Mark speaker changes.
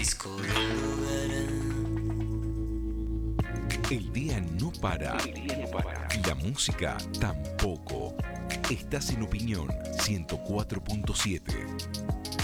Speaker 1: disco del lugar.
Speaker 2: El día no para. La música tampoco. Estás en Opinión 104.7.